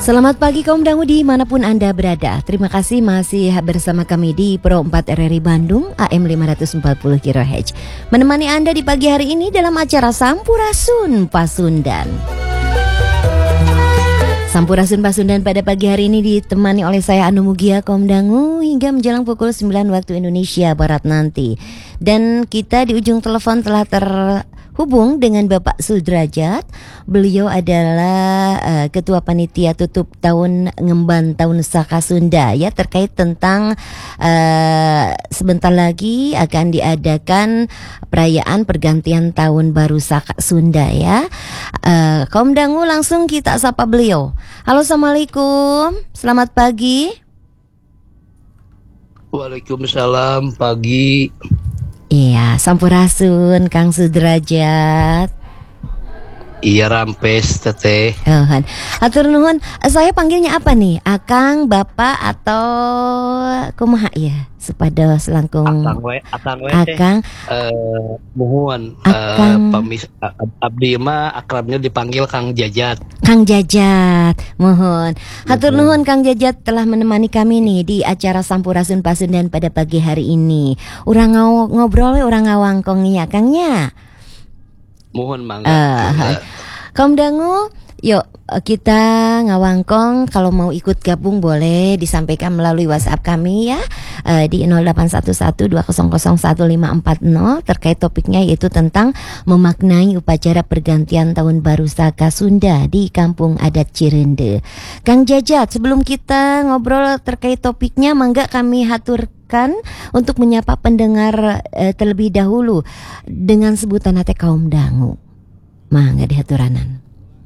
Selamat pagi kaum dangu dimanapun Anda berada. Terima kasih masih bersama kami di Pro 4 RRI Bandung AM 540 kHz. Menemani Anda di pagi hari ini dalam acara Sampurasun Pasundan. Sampurasun Pasundan pada pagi hari ini ditemani oleh saya Anu Mugia kaum dangu hingga menjelang pukul 9 waktu Indonesia Barat nanti. Dan kita di ujung telepon telah terhubung dengan Bapak Sudrajat. Beliau adalah Ketua Panitia Tutup Tahun Ngemban Tahun Saka Sunda ya, terkait tentang sebentar lagi akan diadakan perayaan pergantian Tahun Baru Saka Sunda ya. Kaum dangu langsung kita sapa beliau. Halo, assalamualaikum, selamat pagi. Waalaikumsalam, pagi. Iya, sampurasun Kang Sudrajat. Iya, rampes teteh. Hatur nuhun. Saya panggilnya apa nih? Akang, Bapak atau kumaha ya? Supados langkung Akang. Muhun. Abdi mah akrabnya dipanggil Kang Jajat. Kang Jajat, mohon. Hatur nuhun Kang Jajat telah menemani kami nih di acara Sampurasun Pasundan pada pagi hari ini. Urang ngobrol urang ngawangkong ya Kangnya. Mohon mangga. Kaum dangu, yuk kita ngawangkong. Kalau mau ikut gabung boleh disampaikan melalui WhatsApp kami ya, di 081120011540 terkait topiknya yaitu tentang memaknai upacara pergantian Tahun Baru Saka Sunda di Kampung Adat Cirende. Kang Jajat, sebelum kita ngobrol terkait topiknya, mangga kami haturkan untuk menyapa pendengar terlebih dahulu dengan sebutan hati kaum dangu. Mangga dihaturanan.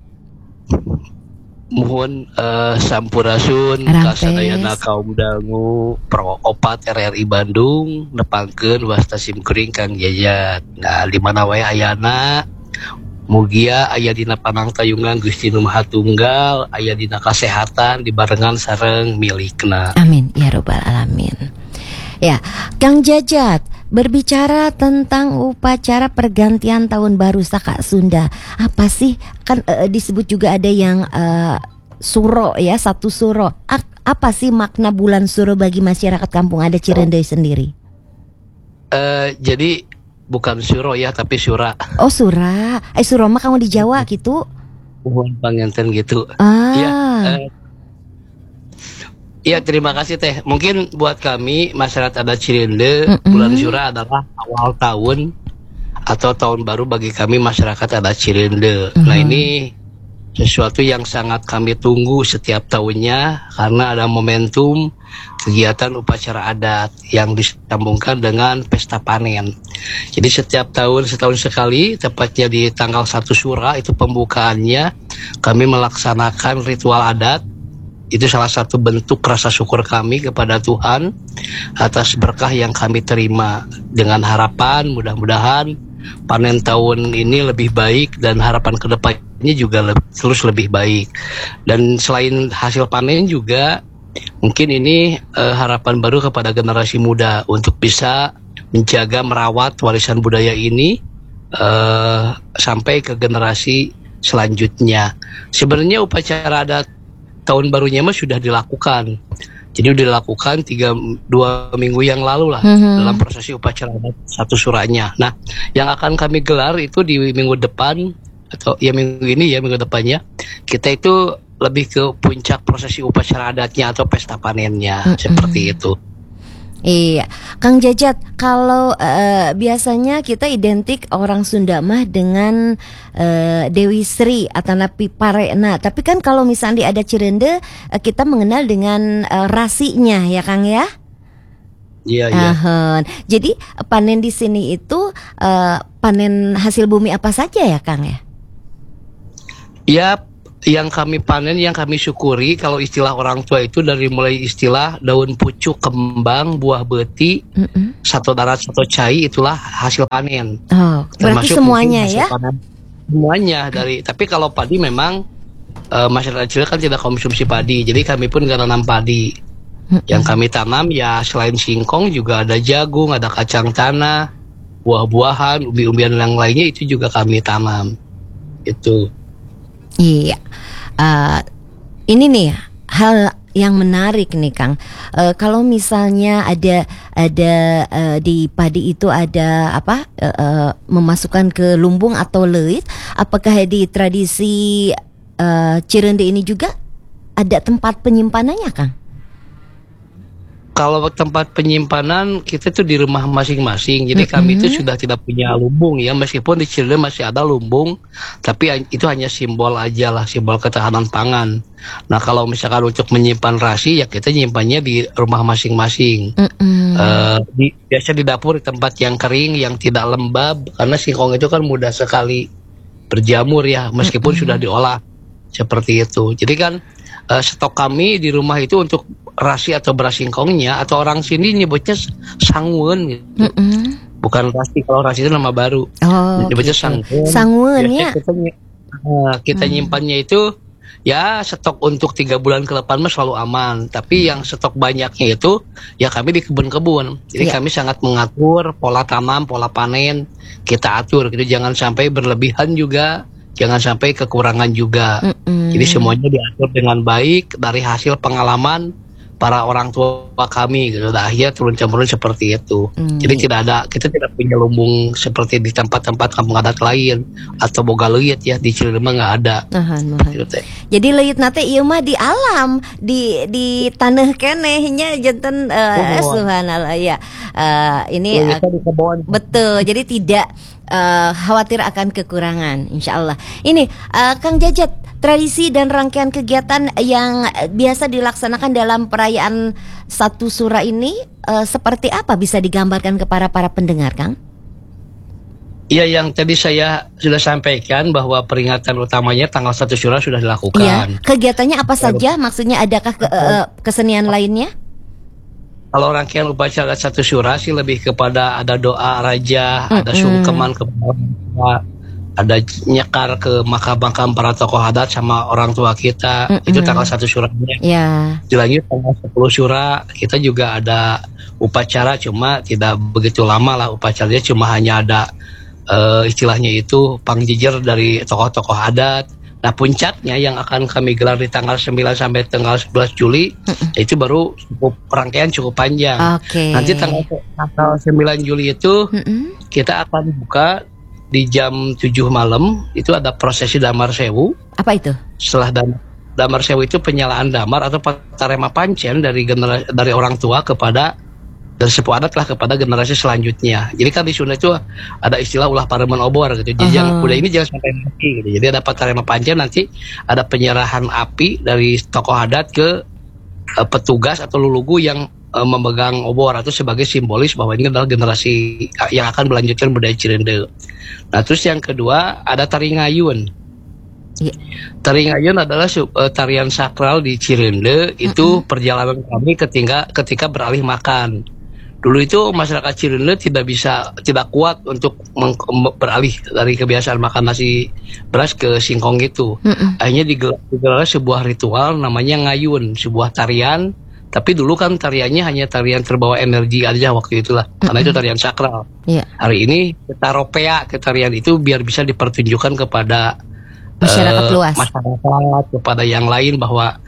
Mohon sampurasun kasadayana kaum dangu Pro 4 RRI Bandung nepangkeun wasta simkuring Kang Jajat. Nah, di mana wae ayana mugia aya dina panangtayungan Gusti Nu Maha Tunggal, aya dina kasehatan dibarengan sareng milikna. Amin ya robbal alamin. Ya, Kang Jajat, berbicara tentang upacara pergantian Tahun Baru Saka Sunda, apa sih? Kan disebut juga ada yang suro ya, satu suro. Apa sih makna bulan suro bagi masyarakat Kampung Adat Cirende sendiri? Jadi bukan suro ya, tapi sura. Oh, sura. Suro mah kamu di Jawa gitu? Mohon panganten gitu. Iya, terima kasih teh. Mungkin buat kami masyarakat adat Cirende, bulan Syura adalah awal tahun atau tahun baru bagi kami masyarakat adat Cirende. Nah, ini sesuatu yang sangat kami tunggu setiap tahunnya karena ada momentum kegiatan upacara adat yang disambungkan dengan pesta panen. Jadi setiap tahun setahun sekali, tepatnya di tanggal 1 Syura itu pembukaannya, kami melaksanakan ritual adat. Itu salah satu bentuk rasa syukur kami kepada Tuhan atas berkah yang kami terima, dengan harapan mudah-mudahan panen tahun ini lebih baik dan harapan kedepannya juga terus lebih baik. Dan selain hasil panen juga mungkin ini harapan baru kepada generasi muda untuk bisa menjaga merawat warisan budaya ini sampai ke generasi selanjutnya. Sebenarnya upacara adat tahun barunya mah sudah dilakukan. Jadi udah dilakukan 2 minggu yang lalu lah dalam prosesi upacara adat 1 Suranya. Nah, yang akan kami gelar itu di minggu depan atau ya minggu ini ya minggu depannya, kita itu lebih ke puncak prosesi upacara adatnya atau pesta panennya seperti itu. Iya, Kang Jajat, kalau biasanya kita identik orang Sunda mah dengan Dewi Sri atau Napi Parena. Tapi kan kalau misalnya di adat Cirende kita mengenal dengan rasinya ya Kang ya? Iya, iya. Jadi panen di sini itu panen hasil bumi apa saja ya Kang ya? Ya, yang kami panen, yang kami syukuri, kalau istilah orang tua itu dari mulai istilah daun pucuk, kembang, buah beti, satu darat, satu cai, itulah hasil panen. Oh, berarti semuanya ya? Semuanya dari. Tapi kalau padi memang masyarakat Cilacap kan tidak konsumsi padi, jadi kami pun nggak tanam padi. Yang kami tanam ya selain singkong juga ada jagung, ada kacang tanah, buah-buahan, umbi-umbian yang lainnya itu juga kami tanam. Itu. Iya. Ini nih hal yang menarik nih Kang. Kalau misalnya ada di padi itu ada apa memasukkan ke lumbung atau leit, apakah di tradisi Cirende ini juga ada tempat penyimpanannya Kang? Kalau tempat penyimpanan kita tuh di rumah masing-masing. Jadi kami itu sudah tidak punya lumbung ya, meskipun di Cirende masih ada lumbung, tapi itu hanya simbol aja lah, simbol ketahanan pangan. Nah kalau misalkan untuk menyimpan rasi ya kita nyimpannya di rumah masing-masing. Biasa di dapur, di tempat yang kering, yang tidak lembab, karena singkong itu kan mudah sekali berjamur ya, meskipun sudah diolah seperti itu. Jadi kan stok kami di rumah itu untuk rasi atau beras singkongnya, atau orang sini nyebutnya sangwun gitu. Bukan rasi, kalau rasi itu nama baru. Nyebutnya sangwun. Sangwun ya. Kita nyimpannya itu ya stok untuk 3 bulan ke depan mah selalu aman. Tapi yang stok banyaknya itu ya kami di kebun-kebun. Jadi kami sangat mengatur pola tanam, pola panen, kita atur gitu, jangan sampai berlebihan juga, jangan sampai kekurangan juga. Jadi semuanya diatur dengan baik dari hasil pengalaman para orang tua kami gitu. Nah, akhirnya turun-temurun seperti itu. Jadi kita tidak punya lumbung seperti di tempat-tempat kampung adat lain atau boga leit ya, di Cirende mah nggak ada. Gitu, jadi leit nate ieu mah di alam, di tanah kenehnya janten subhanallah ya. Ini betul. Jadi tidak khawatir akan kekurangan, insya Allah. Ini Kang Jajat, tradisi dan rangkaian kegiatan yang biasa dilaksanakan dalam perayaan Satu Sura ini seperti apa, bisa digambarkan kepada para pendengar, Kang? Iya, yang tadi saya sudah sampaikan bahwa peringatan utamanya tanggal 1 Sura sudah dilakukan. Iya, kegiatannya apa saja? Maksudnya adakah kesenian lainnya? Kalau rangkaian upacara 1 Sura sih lebih kepada ada doa raja, ada sungkeman kepada, ada nyekar ke makam-makam para tokoh adat sama orang tua kita. Itu tanggal 1 Suranya. Dilanjut tanggal 10 Sura kita juga ada upacara, cuma tidak begitu lama lah upacaranya, cuma hanya ada istilahnya itu pangjejer dari tokoh-tokoh adat. Nah puncaknya yang akan kami gelar di tanggal 9 sampai tanggal 11 Juli itu baru rangkaian cukup panjang. Nanti tanggal 9 Juli itu kita akan buka di jam 7 malam. Itu ada prosesi Damar Sewu. Apa itu? Setelah Damar Sewu itu penyalaan damar atau patarema pancen dari orang tua kepada, dari sepuh adat lah kepada generasi selanjutnya. Jadi kan di Sunda itu ada istilah ulah pareman obor gitu. Jadi udah ini jangan sampai mati gitu. Jadi ada patarema pancen, nanti ada penyerahan api dari tokoh adat ke petugas atau lulugu yang memegang obor, atau sebagai simbolis bahwa ini adalah generasi yang akan melanjutkan budaya Cirende. Nah terus yang kedua ada tari ngayun. Tari ngayun adalah tarian sakral di Cirende. Itu perjalanan kami ketika beralih makan. Dulu itu masyarakat Cirende tidak kuat untuk beralih dari kebiasaan makan nasi beras ke singkong gitu. Akhirnya digelar sebuah ritual namanya ngayun, sebuah tarian. Tapi dulu kan tariannya hanya tarian terbawa energi aja waktu itulah, karena itu tarian sakral. Hari ini kita ropea ke tarian itu biar bisa dipertunjukkan kepada masyarakat luas, kepada yang lain, bahwa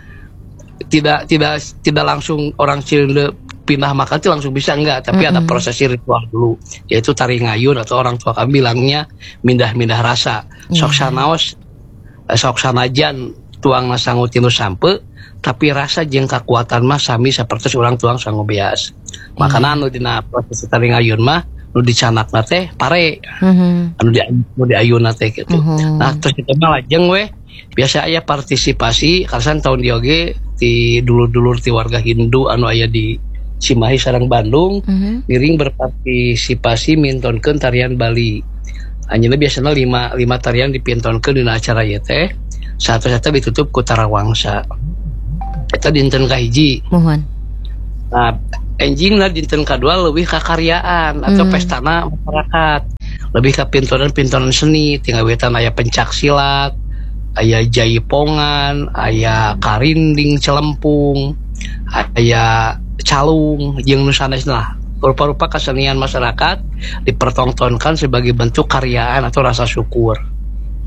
tidak langsung orang Cirende pindah makan itu langsung bisa, enggak, tapi ada prosesi ritual dulu, yaitu tari ngayun, atau orang tua kami bilangnya mindah-mindah rasa. Sok sanaos sok sanajan tuang nasangu tinu sampe, tapi rasa jeung kakuatan mah sami sapertos urang tuang sangu beas. Makana anu dina proses tari ngayun mah nu dicanakna teh pare. Anu di ayuna teh gitu. Nah terus kita mah lajeng we biasa aya partisipasi karsan tahun dia oge ti dulur-dulur ti warga Hindu anu aya di Cimahi sareng Bandung, miring berpartisipasi mintonkeun tarian Bali. Anjeunna biasana 5 tarian dipintonkeun dina acara ieu teh. Satu-satu ditutup ku tarawangsa. Eta dinten kahiji. Mohon. Nah, enjingna dinten kadua leuwih ka karyaan atau pestana masyarakat. Lebih ka pintonan-pintonan seni, tinggal wetan aya pencak silat, aya jaipongan, aya karinding celempung, aya calung jeung nu sanesna. Rupa-rupa kesenian masyarakat dipertontonkan sebagai bentuk karyaan atau rasa syukur.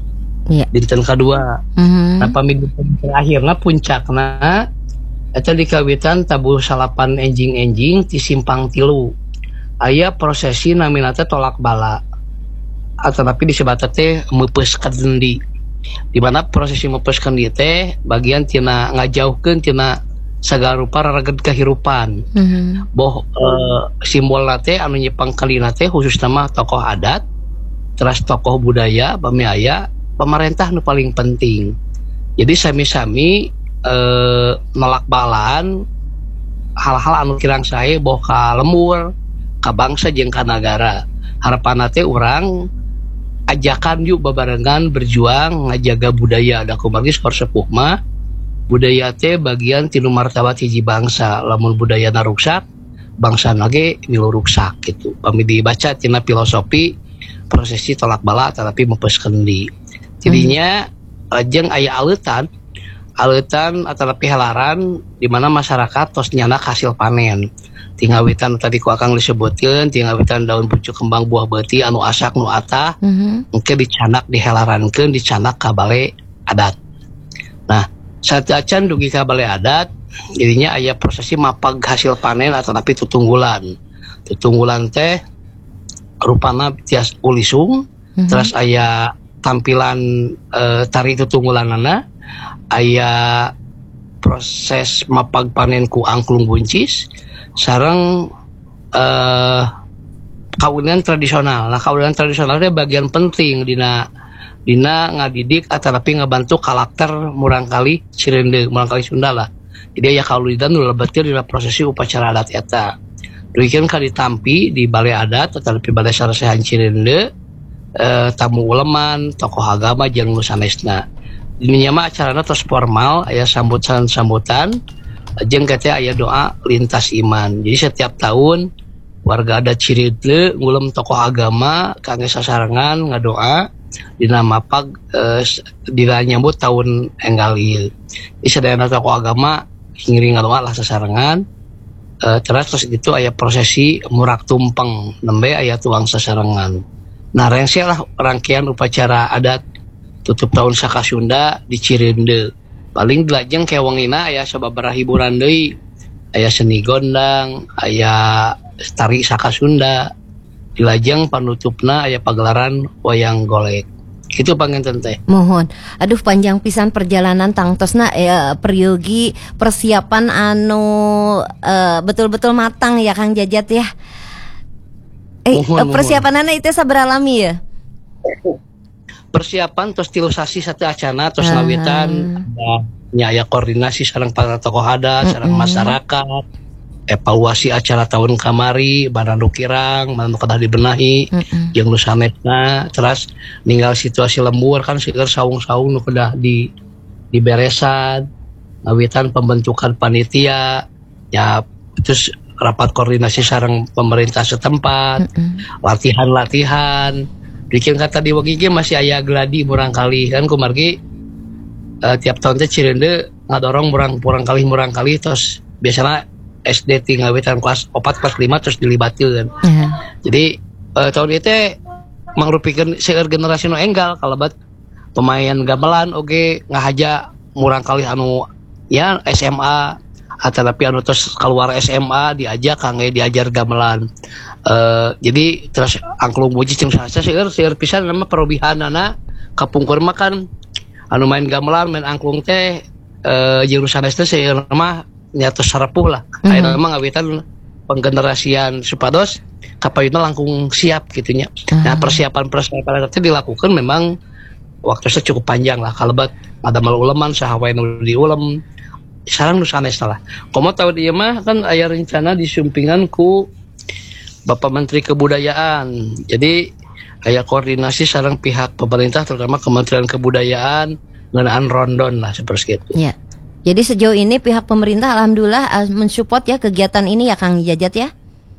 Iya. Dinten kedua. Nah pamidi terakhirna puncakna eta dikawitan tabuh salapan enjing-enjing ti simpang 3. Aya prosesi namina teh tolak bala. Tapi disebut teh meupeskeun kendi. Di mana prosesi meupeskeun kendi teh bagian tina ngajauhkeun tina sagala rupa raraged kahirupan. Boh simbolna teh anu nyepang kalina teh khusus nama tokoh adat, terus tokoh budaya, bami aya pemerintah nu paling penting. Jadi sami-sami nolak balaan hal-hal anu kirang sae boh ka lemur, ka bangsa jeung ka nagara. Harapanna teh urang ajakan yuk babarengan berjuang ngajaga budaya. Da kumaha skor sepuh mah budaya teh bagian tinu martabat hiji bangsa. Lamun budayana ruksak, bangsa nage milu ruksak gitu. Pami dibaca tina filosofi prosesi tolak bala tapi meupeskeun kendi. Jadinya jeung aya aleutan atau helaran di mana masyarakat tos nyana hasil panen. Tinggawitan tadi ku akang disebutkeun, tinggawitan daun pucuk kembang buah beuti anu asak nu atah, mungkin dicanak dihelarankeun, dicanak ka bale adat. Nah, sajacan dugi ka bale adat, jadinya aya prosesi mapag hasil panen atau tapi tutunggulan. Tutunggulan teh rupana tias ulisung, terus aya tampilan tari tutunggulanana, aya proses mapag panen ku angklung buncis sareng kawinan tradisional. Nah kawinan tradisional itu bagian penting dina ngadidik atau tapi ngabantu karakter murangkali Cirende, murangkali Sunda lah. Jadi ya kawinan nu lebetkeun dina prosesi upacara adat eta. Duikeun ka ditampi di balai adat atau di balai sarasehan Cirende, tamu uleman, tokoh agama jeung nu sanesna. Dininya mah acarana tos formal, aya sambutan jeung teh aya doa lintas iman. Jadi setiap tahun warga adat Cirende ngulem tokoh agama kangge sasarengan ngadoa dina mapag dina nyambut tahun enggal ieu. Jadi sadayana tokoh agama ngiring ngadoa lah sasarengan. Terus gitu aya prosesi murak tumpeng, nembe aya tuang sasarengan. Nah rengse lah rangkaian upacara adat tutup tahun Saka Sunda di Cirende. Paling dilajeng kewengina aya sababaraha hiburan deui. Aya seni gondang, aya tari Saka Sunda. Dilajeng panutupna aya pagelaran wayang golek. Kitu panginten teh. Mohon. Aduh panjang pisan perjalanan tangtosna peryogi persiapan anu betul-betul matang ya Kang Jajat ya. Persiapanana itu sabaraha lami ya? Persiapan tos tilu sasi satu acana tos ngawitan aya koordinasi sareng para tokoh adat sareng masyarakat, evaluasi acara tahun kamari mana nu kirang mana nu kedah dibenahi jeung nu sanesna, terus ninggal situasi lembur kan seueur saung-saung nu kedah diberesan, ngawitan pembentukan panitia ya, terus rapat koordinasi sareng pemerintah setempat, latihan bikin kata di wagi masih aya gladi murangkali kan kumargi tiap tahun teh Cirende ngadorong murang kali terus biasanya SD tinggal ngawitan kelas 4 kelas 5 terus dilibatkeun. Jadi tahun itu mangrupikeun seueur generasi nu enggal kalabat pemain gamelan oge ngahaja murangkali anu ya SMA atau tapi anu terus keluar SMA diajak kangge diajar gamelan. Jadi terus angklung buncis jeung sasa seueur pisan nama perobihanana kapungkur mah kan anu main gamelan main angklung teh jeung sanes teh seueur mah nyata sarepuh lah. Ayeuna mah ngawitan penggenerasian supados kapayuna langkung siap gitunya. Nah persiapan itu dilakukan memang waktunya cukup panjang lah kalabat ada malu uleman sahawae nu diulem sareng nu sanesna lah. Komo tahun ieu mah kan aya rencana disumpingan ku Bapak Menteri Kebudayaan. Jadi aya koordinasi sareng pihak pemerintah terutama Kementerian Kebudayaan ngeunaan rondon lah seperti itu. Iya. Jadi sejauh ini pihak pemerintah alhamdulillah mensupport ya kegiatan ini ya Kang Jajat ya.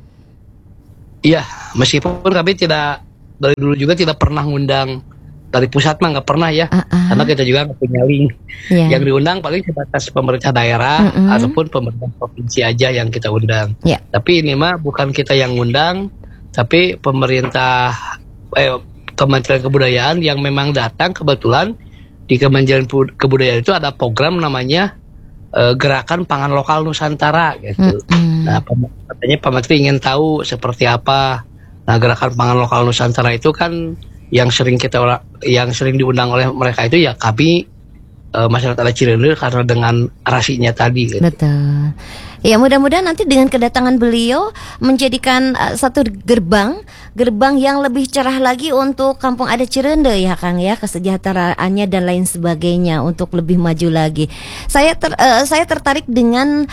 Iya, meskipun kami tidak dari dulu juga tidak pernah ngundang dari pusat mah nggak pernah ya, karena kita juga nggak punya link. Yang diundang paling sebatas pemerintah daerah ataupun pemerintah provinsi aja yang kita undang. Tapi ini mah bukan kita yang ngundang, tapi pemerintah Kementerian Kebudayaan yang memang datang kebetulan di Kementerian Kebudayaan itu ada program namanya Gerakan Pangan Lokal Nusantara gitu. Nah, katanya Pak Menteri ingin tahu seperti apa. Nah, Gerakan Pangan Lokal Nusantara itu kan yang sering diundang oleh mereka itu ya kami masyarakat adat Cirende karena dengan rasinya tadi gitu. Betul. Ya, mudah-mudahan nanti dengan kedatangan beliau menjadikan satu gerbang yang lebih cerah lagi untuk Kampung Adat Cirende ya Kang ya, kesejahteraannya dan lain sebagainya untuk lebih maju lagi. Saya tertarik dengan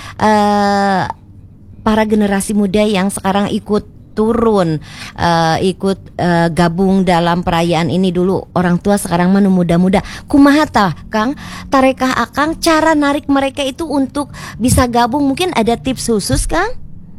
para generasi muda yang sekarang ikut gabung dalam perayaan ini. Dulu orang tua, sekarang manu muda-muda. Kumaha tah Kang, tarekah Akang cara narik mereka itu untuk bisa gabung, mungkin ada tips khusus Kang?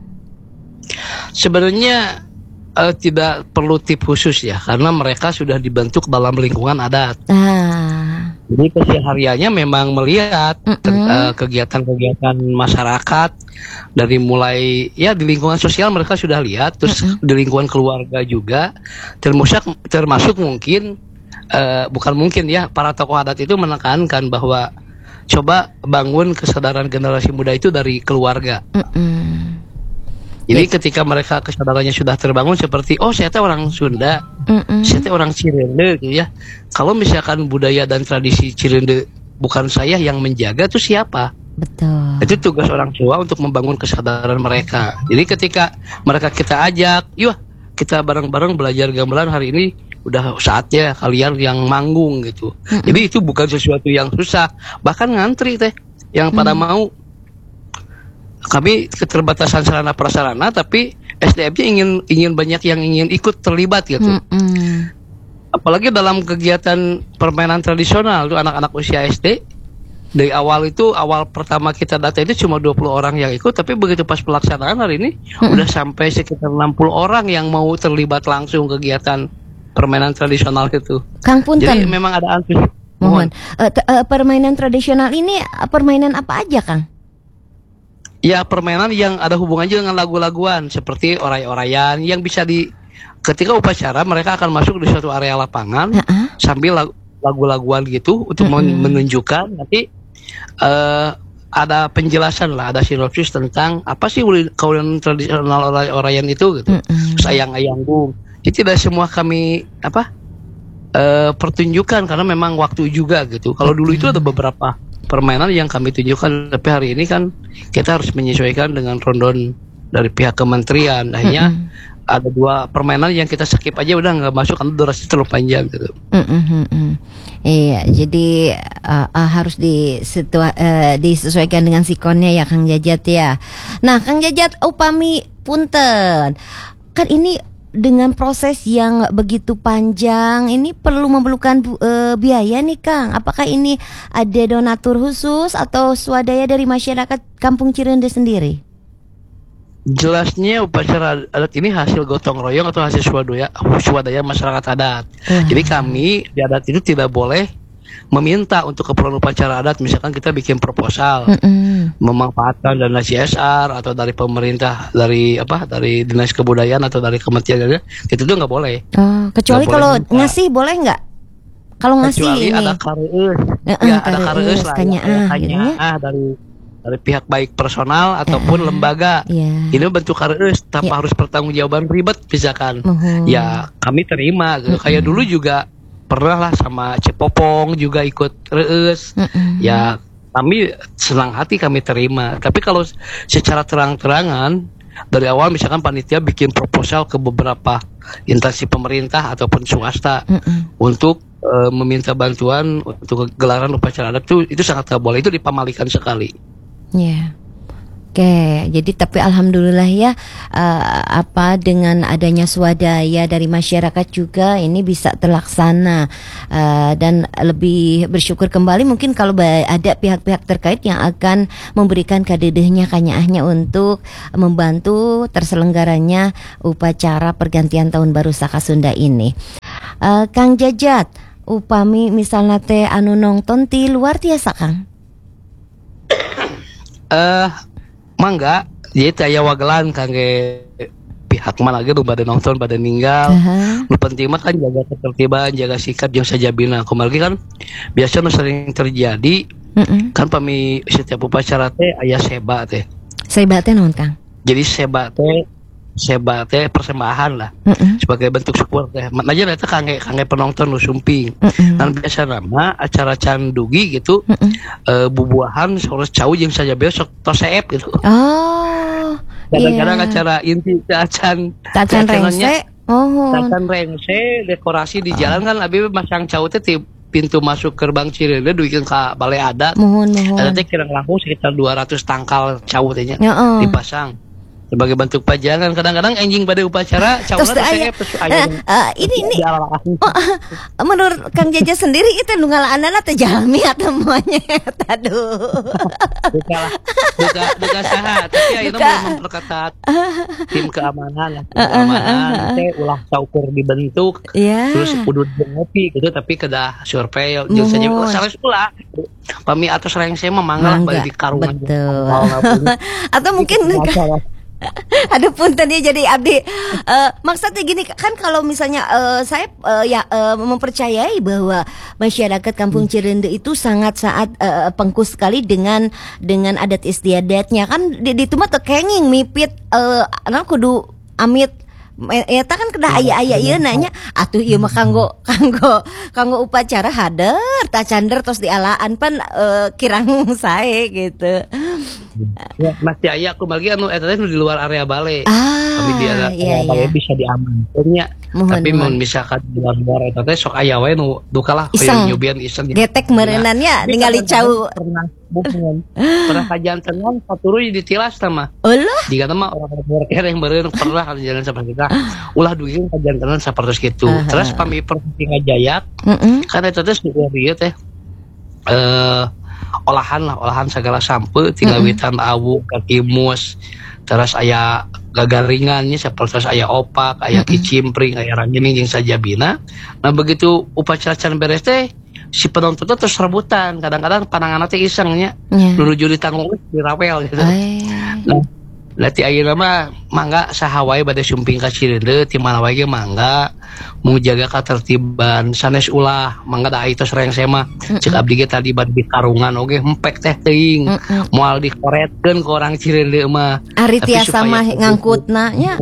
Sebenarnya tidak perlu tips khusus ya, karena mereka sudah dibentuk dalam lingkungan adat. Jadi kesehariannya memang melihat kegiatan-kegiatan masyarakat dari mulai ya di lingkungan sosial mereka sudah lihat, terus di lingkungan keluarga juga, termasuk mungkin bukan mungkin ya, para tokoh adat itu menekankan bahwa coba bangun kesadaran generasi muda itu dari keluarga. Jadi ketika mereka kesadarannya sudah terbangun seperti saya teh orang Sunda, saya teh orang Cirende gitu ya. Kalau misalkan budaya dan tradisi Cirende bukan saya yang menjaga, itu siapa? Betul. Itu tugas orang tua untuk membangun kesadaran mereka. Jadi ketika mereka kita ajak, yuk kita bareng-bareng belajar gamelan hari ini, udah saatnya kalian yang manggung gitu. Jadi itu bukan sesuatu yang susah, bahkan ngantri teh yang pada mau. Kami keterbatasan sarana prasarana, tapi SDM-nya ingin banyak yang ingin ikut terlibat gitu. Apalagi dalam kegiatan permainan tradisional tuh anak-anak usia SD. Dari awal pertama kita data itu cuma 20 orang yang ikut, tapi begitu pas pelaksanaan hari ini udah sampai sekitar 60 orang yang mau terlibat langsung kegiatan permainan tradisional itu. Kang Punten. Jadi memang ada antusias. Mohon. Permainan tradisional ini permainan apa aja Kang? Ya, permainan yang ada hubungannya dengan lagu-laguan seperti oray-orayan yang bisa ketika upacara mereka akan masuk di suatu area lapangan sambil lagu-laguan gitu untuk menunjukkan nanti ada penjelasan lah, ada sinopsis tentang apa sih kawinan tradisional oray-orayan itu gitu. Sayang-ayangku. Itu tidak semua kami pertunjukan karena memang waktu juga gitu. Kalau dulu itu ada beberapa permainan yang kami tunjukkan, tapi hari ini kan kita harus menyesuaikan dengan rondon dari pihak kementerian. Akhirnya ada 2 permainan yang kita skip aja, udah nggak masuk karena durasi terlalu panjang gitu. Iya, jadi harus disesuaikan dengan sikonnya ya Kang Jajat ya. Nah Kang Jajat, upami punten, kan ini dengan proses yang begitu panjang ini perlu memerlukan biaya nih Kang. Apakah ini ada donatur khusus atau swadaya dari masyarakat Kampung Cirende sendiri? Jelasnya upacara adat ini hasil gotong royong atau hasil swadaya masyarakat adat. Jadi kami di adat itu tidak boleh meminta untuk keperluan upacara adat. Misalkan kita bikin proposal memanfaatkan dana CSR atau dari pemerintah, dari dinas kebudayaan atau dari kementerian, itu tuh nggak boleh. Kecuali kalau ngasih boleh nggak? Kalau ngasih kecuali ini ada kareus, ada kareus lah, dari pihak baik personal ataupun lembaga. Ini bentuk kareus tanpa harus pertanggungjawaban ribet misalkan. Ya kami terima gitu. Kayak dulu juga pernah lah sama Cepopong juga ikut reus. Ya kami senang hati kami terima. Tapi kalau secara terang-terangan dari awal misalkan panitia bikin proposal ke beberapa instansi pemerintah ataupun swasta untuk meminta bantuan untuk gelaran upacara adat itu sangat tak boleh, itu dipamalikan sekali. Ya. Oke, jadi tapi alhamdulillah ya dengan adanya swadaya dari masyarakat juga ini bisa terlaksana dan lebih bersyukur kembali mungkin kalau ada pihak-pihak terkait yang akan memberikan kadedehnya kanyaahnya untuk membantu terselenggaranya upacara pergantian tahun baru Saka Sunda ini. Kang Jajat, upami misalnya teh anu nongton ti luar tiasa Kang? Mangga, jadi taya wagelan kangge hakman lagi nu bade nonton bade ninggal. Nu penting mah kan jaga ketertiban, jaga sikap jeung sajabina. Kumaha kan biasa nu sering terjadi kan pami setiap upacara teh aya seba teh. Seba teh naon Kang? Jadi seba teh persembahan lah sebagai bentuk syukur teh. Maknanya eta kangge penonton nu sumping. Dan biasa nama acara candugi gitu bubuahan saurus cau jeung sajabina sok toseep gitu. Oh. Kadang-kadang acara inti tacan rengse. Tacan rengse dekorasi di jalan kan abi masang cau teh ti pintu masuk gerbang Cireundeut duikeun ka Balai Adat. Mohon. Eta teh kirang langkung sekitar 200 tangkal cau teh nya dipasang sebagai bentuk pajangan. Kadang-kadang anjing pada upacara cauna terus ini menurut Kang Jaja sendiri itu nu ngalaanana teh jalmi atau monyet. Aduh. Duka saha tapi ayeuna memperketat tim keamanan teh ulah caukur dibentuk terus kudu ngopi gitu tapi kedah survei jeung saja sales ulah pami atos rengse mah mangga bari di karungan atau mungkin Aduh punten ya jadi abdi maksudnya gini kan kalau misalnya saya mempercayai bahwa masyarakat Kampung Cireundeut itu sangat pengku sekali dengan adat istiadatnya kan di itu mah teu kenging mipit kudu amit eta kan kedah aya ieu nanya atuh ieu mah kanggo upacara hader tacander tos dialaan pan kirang sae gitu. Ya, masih aya aku bagi anu eta teh di luar area balai. Tapi di area balai bisa diamankan nya. Tapi mun misalkan di luar eta teh sok aya wae nu dukalah aya nyobian iseng. Getek meureunannya ningali cau. Pernah kajantenan saturuy ditilas mah. Eulah. Digana mah orang yang meureun pernah jalan saperti kita. Ulah dugi kajantenan sapertos kitu. Terus pami Provinsi Ngajayak. Kan eta teh ieu teh olahan segala sampe tinggal witan awu kakimus terus aya gagaringannya seperti aya opak aya kicimpring aya ranjini jeung sajabina. Nah begitu upacara can beres teh si penonton tuh terus rebutan kadang-kadang pananganna teh isengnya nuju di tanggung di rawel gitu. Nah ti ayeuna mah mangga saha wae bade sumping ka Cireundeut ti mana wae ge mangga mau jaga ketertiban sanes ulah mangga da aya tos rengse mah ceuk abdi ge tadi bade di karungan oge hempek teh teuing moal dikoretkeun ku orang Cireundeut mah ari tiasa mah ngangkutna nya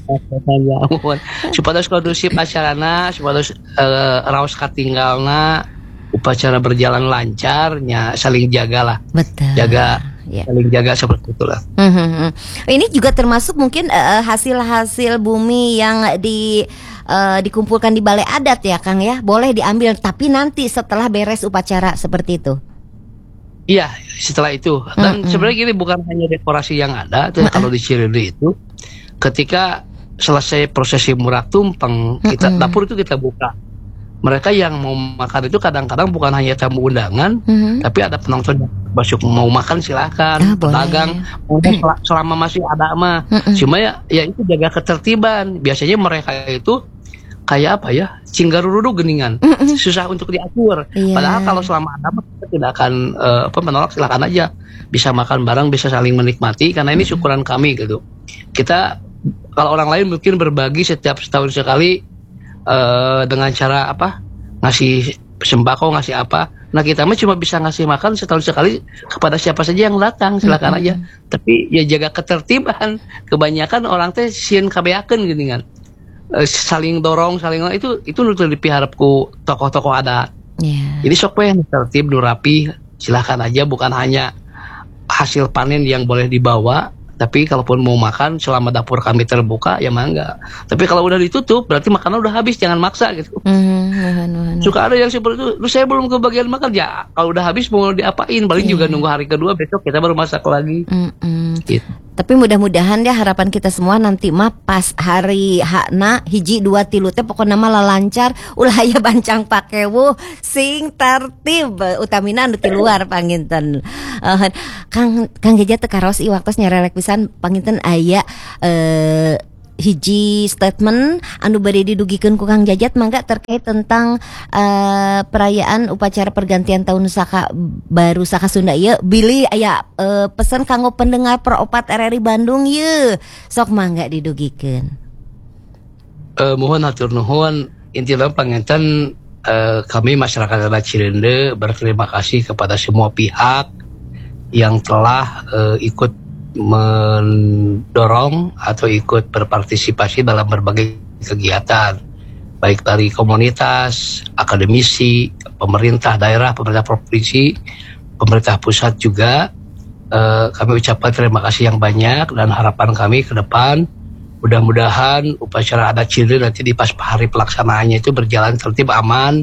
supados kondusif acarana supados raos katinggalna upacara berjalan lancar nya saling jagalah. Betul. Saling jaga seperti itulah. Ini juga termasuk mungkin hasil-hasil bumi yang dikumpulkan di Balai Adat ya Kang ya. Boleh diambil tapi nanti setelah beres upacara seperti itu. Iya, setelah itu. Dan sebenarnya gini bukan hanya dekorasi yang ada, kalau di Cireundeut itu ketika selesai prosesi murak tumpeng, kita dapur itu kita buka. Mereka yang mau makan itu kadang-kadang bukan hanya tamu undangan, tapi ada penonton yang masuk mau makan silakan, pedagang selama masih ada mah. Cuma ya itu jaga ketertiban. Biasanya mereka itu kayak apa ya, cinggarurudu geningan, susah untuk diatur. Padahal kalau selama ada mah kita tidak akan menolak, silakan aja. Bisa makan bareng, bisa saling menikmati karena ini syukuran kami gitu. Kita kalau orang lain mungkin berbagi setiap setahun sekali. Dengan cara apa ngasih sembako ngasih apa, nah kita mah cuma bisa ngasih makan setahun sekali kepada siapa saja yang datang silakan aja, tapi ya jaga ketertiban. Kebanyakan orang teh sieun kabeakeun gini kan, saling dorong saling itu nutul dipiharapku tokoh-tokoh adat. Jadi sok we tertib nu rapi silakan aja, bukan hanya hasil panen yang boleh dibawa. Tapi kalaupun mau makan selama dapur kami terbuka ya mangga. Tapi kalau udah ditutup berarti makanan udah habis, jangan maksa gitu. Suka ada yang seperti itu, saya belum kebagian makan ya. Kalau udah habis mau diapain? Paling juga nunggu hari kedua besok kita baru masak lagi. Gitu. Tapi mudah-mudahan ya harapan kita semua nanti mah pas hari hakna hiji 2 3 teh pokokna mah lancar, ulah aya bancang pakewuh sing tertib utamina anu ti luar panginten. Kang Jaja teu karos ieu waktos nyarelek pisan panginten aya hiji statement anu bari didugikeun ku Kang Jajat mangga terkait tentang perayaan upacara pergantian tahun Saka baru Saka Sunda ieu. Billy aya pesan kanggo pendengar Pro 4 RRI Bandung ieu. Sok mangga didugikeun. Mohon hatur nuhun, intinya panginten kami masyarakat adat Cirende berterima kasih kepada semua pihak yang telah ikut mendorong atau ikut berpartisipasi dalam berbagai kegiatan, baik dari komunitas, akademisi, pemerintah daerah, pemerintah provinsi, pemerintah pusat juga. Kami ucapkan terima kasih yang banyak dan harapan kami ke depan mudah-mudahan upacara adat Cirende nanti di pas hari pelaksanaannya itu berjalan tertib, aman,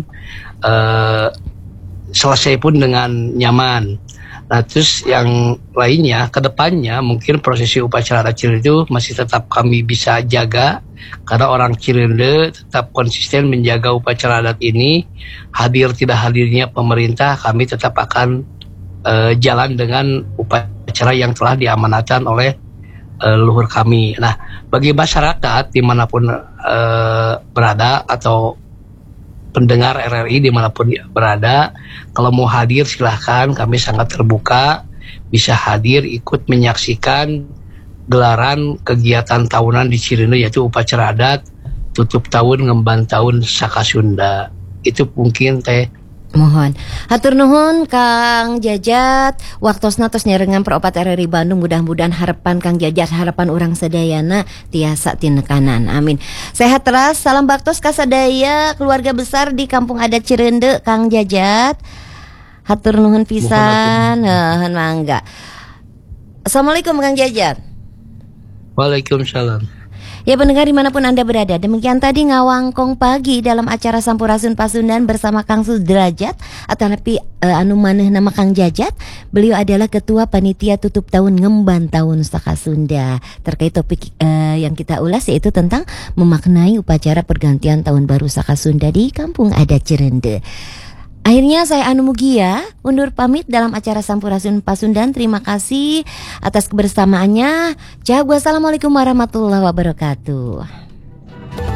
selesai pun dengan nyaman. Nah, terus yang lainnya ke depannya mungkin prosesi upacara adat Cirende itu masih tetap kami bisa jaga karena orang Cirende tetap konsisten menjaga upacara adat ini. Hadir tidak hadirnya pemerintah, kami tetap akan jalan dengan upacara yang telah diamanatkan oleh leluhur kami. Nah, bagi masyarakat dimanapun berada atau pendengar RRI dimanapun berada, kalau mau hadir silahkan, kami sangat terbuka, bisa hadir ikut menyaksikan gelaran kegiatan tahunan di Cirende yaitu upacara adat tutup tahun ngemban tahun Saka Sunda. Itu mungkin teh. Mohon hatur nuhun Kang Jajat, waktosna tos nyarengan Peropat RRI Bandung, mudah-mudahan harapan Kang Jajat, harapan orang sadayana tiasa tinekanan, amin. Sehat terus, salam baktos ka sadaya keluarga besar di Kampung Adat Cirende Kang Jajat. Hatur nuhun pisan, mangga. Assalamualaikum Kang Jajat. Waalaikumsalam. Ya pendengar dimanapun Anda berada, demikian tadi ngawangkong pagi dalam acara Sampurasun Pasundan bersama Kang Sudrajat atau lebih anu maneh nama Kang Jajat. Beliau adalah Ketua Panitia Tutup Tahun Ngemban Tahun Saka Sunda. Terkait topik yang kita ulas yaitu tentang memaknai upacara pergantian Tahun Baru Saka Sunda di Kampung Adat Cirende. Akhirnya saya Anu Mugia undur pamit dalam acara Sampurasun Pasundan. Terima kasih atas kebersamaannya. Wassalamualaikum warahmatullahi wabarakatuh.